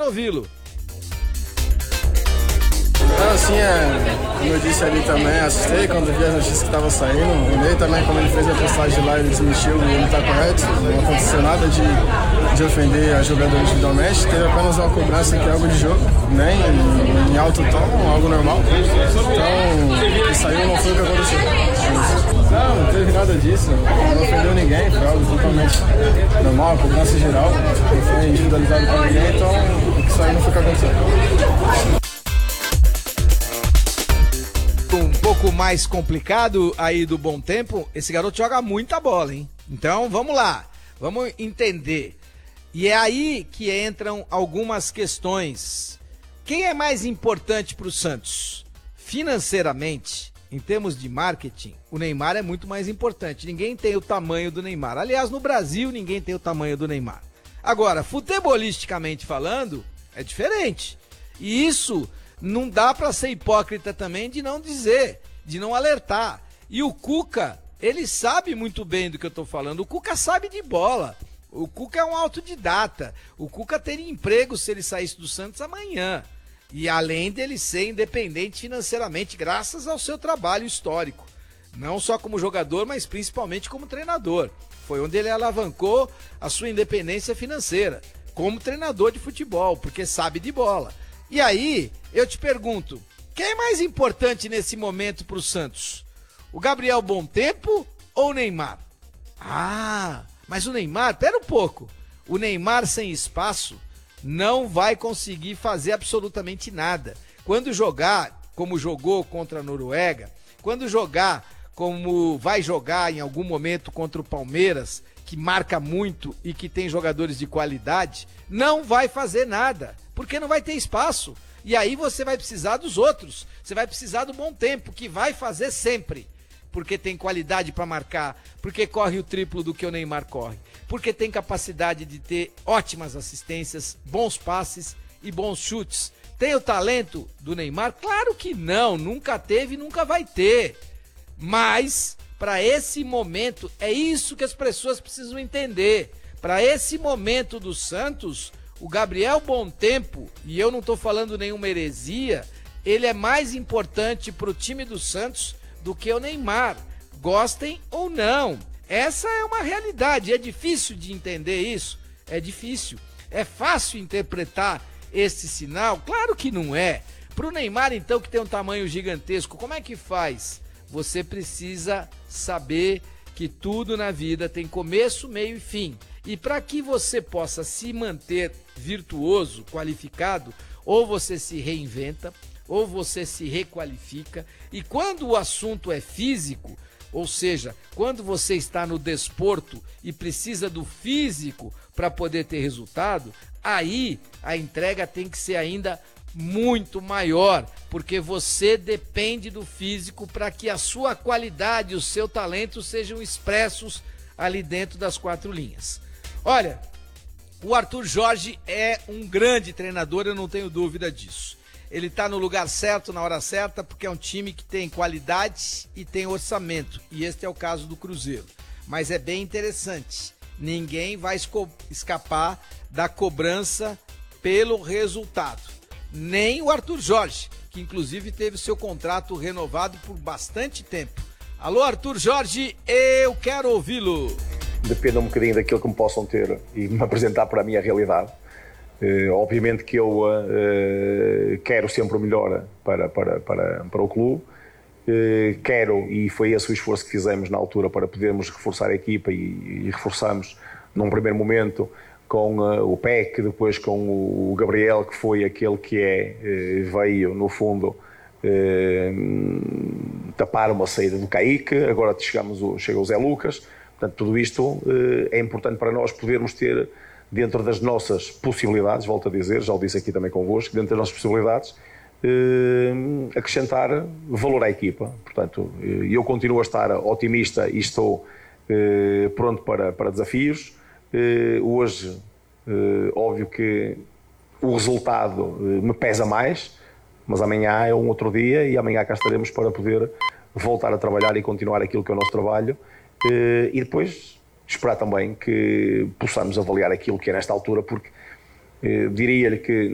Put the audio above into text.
ouvi-lo. Como eu disse ali também, assustei quando vi as notícias que estavam saindo. O Ney também, quando ele fez a postagem lá, ele desmentiu e ele está correto. Não aconteceu nada de ofender a jogadora individualmente. Teve apenas uma cobrança que é algo de jogo, nem em alto tom, algo normal. Então, o que saiu não foi o que aconteceu. Não teve nada disso. Não ofendeu ninguém, foi algo totalmente normal, cobrança geral. Não foi individualizado por ninguém, então o que saiu não foi o que aconteceu. Um pouco mais complicado aí do Bom Tempo, esse garoto joga muita bola, hein? Então vamos lá, vamos entender. E é aí que entram algumas questões. Quem é mais importante para o Santos? Financeiramente, em termos de marketing, o Neymar é muito mais importante. Ninguém tem o tamanho do Neymar. Aliás, no Brasil, ninguém tem o tamanho do Neymar. Agora, futebolisticamente falando, é diferente. E isso não dá para ser hipócrita também de não dizer, de não alertar. E o Cuca, ele sabe muito bem do que eu estou falando. O Cuca sabe de bola. O Cuca é um autodidata. O Cuca teria emprego se ele saísse do Santos amanhã. E além dele ser independente financeiramente, graças ao seu trabalho histórico. Não só como jogador, mas principalmente como treinador. Foi onde ele alavancou a sua independência financeira, como treinador de futebol, porque sabe de bola. E aí, eu te pergunto, quem é mais importante nesse momento para o Santos? O Gabriel Bom Tempo ou o Neymar? Ah, mas o Neymar, pera um pouco, o Neymar sem espaço não vai conseguir fazer absolutamente nada. Quando jogar como jogou contra a Noruega, quando jogar como vai jogar em algum momento contra o Palmeiras, que marca muito e que tem jogadores de qualidade, não vai fazer nada, porque não vai ter espaço. E aí você vai precisar dos outros, você vai precisar do Bom Tempo, que vai fazer sempre, porque tem qualidade para marcar, porque corre o triplo do que o Neymar corre, porque tem capacidade de ter ótimas assistências, bons passes e bons chutes. Tem o talento do Neymar? Claro que não, nunca teve e nunca vai ter. Mas, para esse momento, é isso que as pessoas precisam entender. Para esse momento do Santos, o Gabriel Bom Tempo, e eu não estou falando nenhuma heresia, ele é mais importante para o time do Santos do que o Neymar, gostem ou não. Essa é uma realidade. É difícil de entender isso? É difícil. É fácil interpretar esse sinal? Claro que não é. Para o Neymar, então, que tem um tamanho gigantesco, como é que faz? Você precisa saber que tudo na vida tem começo, meio e fim. E para que você possa se manter virtuoso, qualificado, ou você se reinventa, ou você se requalifica. E quando o assunto é físico, ou seja, quando você está no desporto e precisa do físico para poder ter resultado, aí a entrega tem que ser ainda muito maior, porque você depende do físico para que a sua qualidade, o seu talento sejam expressos ali dentro das quatro linhas. Olha, o Arthur Jorge é um grande treinador, eu não tenho dúvida disso. Ele está no lugar certo, na hora certa, porque é um time que tem qualidade e tem orçamento. E este é o caso do Cruzeiro. Mas é bem interessante. Ninguém vai escapar da cobrança pelo resultado. Nem o Arthur Jorge, que inclusive teve seu contrato renovado por bastante tempo. Alô, Arthur Jorge, eu quero ouvi-lo. Depende um bocadinho daquilo que me possam ter e me apresentar para a minha realidade. Obviamente que eu quero sempre o melhor para o clube. Quero, e foi esse o esforço que fizemos na altura para podermos reforçar a equipa e reforçamos num primeiro momento com o PEC, depois com o Gabriel, que foi aquele que veio no fundo tapar uma saída do Kaique, agora chega o Zé Lucas. Portanto, tudo isto é importante para nós podermos ter, dentro das nossas possibilidades, volto a dizer, já o disse aqui também convosco, dentro das nossas possibilidades, acrescentar valor à equipa. Portanto, eu continuo a estar otimista e estou pronto para desafios. Hoje, óbvio que o resultado me pesa mais, mas amanhã é um outro dia e amanhã cá estaremos para poder voltar a trabalhar e continuar aquilo que é o nosso trabalho. E depois esperar também que possamos avaliar aquilo que é nesta altura, porque diria-lhe que